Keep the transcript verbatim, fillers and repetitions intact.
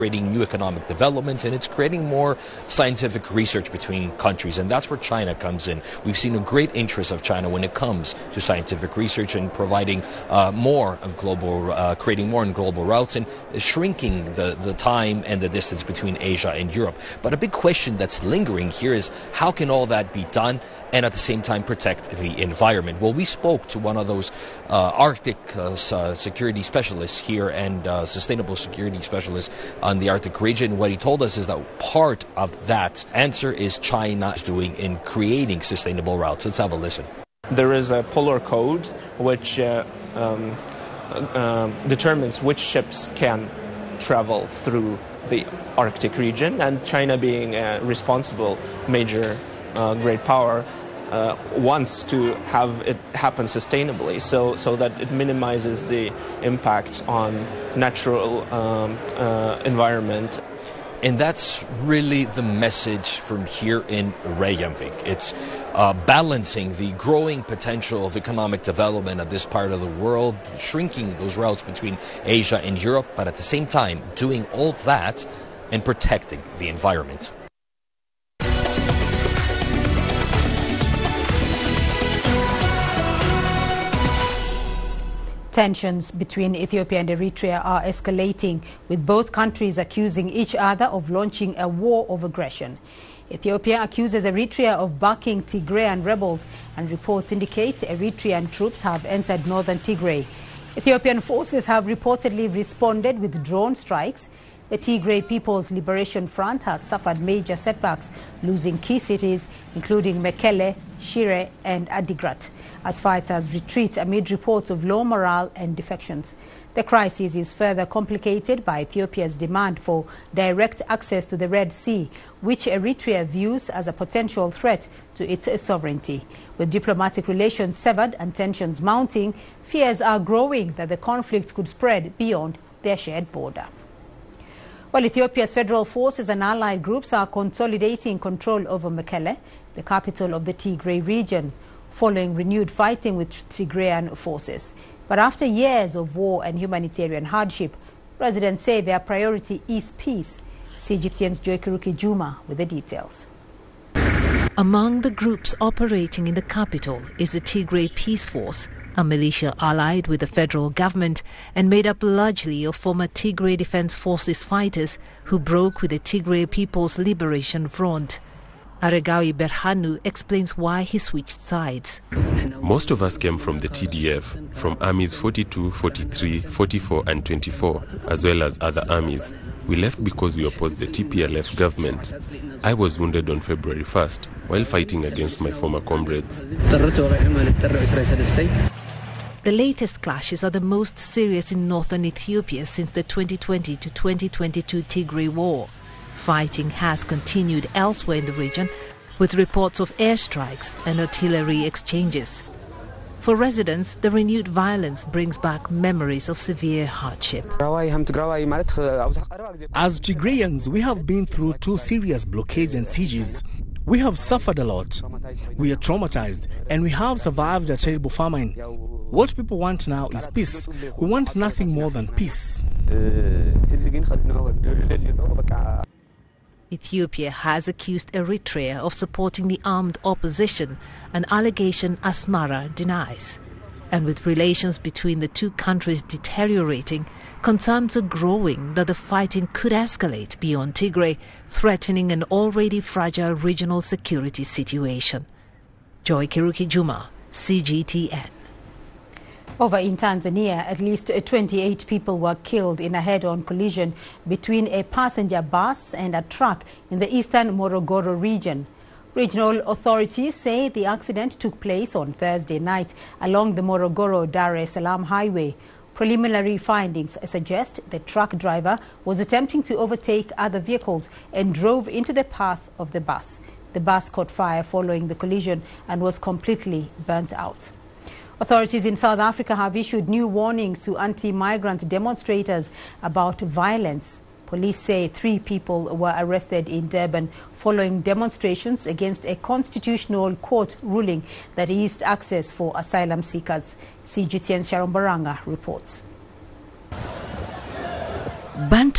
creating new economic developments, and it's creating more scientific research between countries, and that's where China comes in. We've seen a great interest of China when it comes to scientific research and providing uh, more of global, uh, creating more in global routes and shrinking the, the time and the distance between Asia and Europe. But a big question that's lingering here is how can all that be done and at the same time protect the environment? Well, we spoke to one of those uh, Arctic uh, security specialists here and uh, sustainable security specialists on the Arctic region. What he told us is that part of that answer is China is doing in creating sustainable routes. Let's have a listen. There is a polar code which uh, um, uh, determines which ships can travel through the Arctic region, and China, being a responsible major uh, great power, Uh, wants to have it happen sustainably, so so that it minimizes the impact on natural um, uh, environment. And that's really the message from here in Reykjavik. It's uh, balancing the growing potential of economic development of this part of the world, shrinking those routes between Asia and Europe, but at the same time doing all that and protecting the environment. Tensions between Ethiopia and Eritrea are escalating, with both countries accusing each other of launching a war of aggression. Ethiopia accuses Eritrea of backing Tigrayan rebels, and reports indicate Eritrean troops have entered northern Tigray. Ethiopian forces have reportedly responded with drone strikes. The Tigray People's Liberation Front has suffered major setbacks, losing key cities including Mekelle, Shire and Adigrat, as fighters retreat amid reports of low morale and defections. The crisis is further complicated by Ethiopia's demand for direct access to the Red Sea, which Eritrea views as a potential threat to its sovereignty. With diplomatic relations severed and tensions mounting, fears are growing that the conflict could spread beyond their shared border. While Ethiopia's federal forces and allied groups are consolidating control over Mekelle, the capital of the Tigray region, following renewed fighting with Tigrayan forces. But after years of war and humanitarian hardship, residents say their priority is peace. C G T N's Joy Kiruki Juma with the details. Among the groups operating in the capital is the Tigray Peace Force, a militia allied with the federal government and made up largely of former Tigray Defense Forces fighters who broke with the Tigray People's Liberation Front. Aregawi Berhanu explains why he switched sides. Most of us came from the T D F, from armies forty-two, forty-three, forty-four and twenty-four, as well as other armies. We left because we opposed the T P L F government. I was wounded on February first while fighting against my former comrades. The latest clashes are the most serious in northern Ethiopia since the twenty twenty to twenty twenty-two Tigray War. Fighting has continued elsewhere in the region, with reports of airstrikes and artillery exchanges. For residents, the renewed violence brings back memories of severe hardship. As Tigrayans, we have been through two serious blockades and sieges. We have suffered a lot. We are traumatized, and we have survived a terrible famine. What people want now is peace. We want nothing more than peace. Ethiopia has accused Eritrea of supporting the armed opposition, an allegation Asmara denies. And with relations between the two countries deteriorating, concerns are growing that the fighting could escalate beyond Tigray, threatening an already fragile regional security situation. Joy Kiruki Juma, C G T N. Over in Tanzania, at least twenty-eight people were killed in a head-on collision between a passenger bus and a truck in the eastern Morogoro region. Regional authorities say the accident took place on Thursday night along the Morogoro-Dar es Salaam highway. Preliminary findings suggest the truck driver was attempting to overtake other vehicles and drove into the path of the bus. The bus caught fire following the collision and was completely burnt out. Authorities in South Africa have issued new warnings to anti-migrant demonstrators about violence. Police say three people were arrested in Durban following demonstrations against a constitutional court ruling that eased access for asylum seekers. C G T N's Sharon Baranga reports. Banta